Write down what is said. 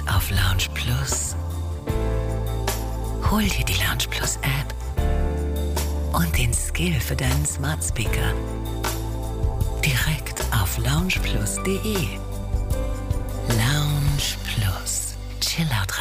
auf Lounge Plus. Hol dir die Lounge Plus App und den Skill für deinen Smart Speaker direkt auf loungeplus.de. Lounge Plus. Chill out.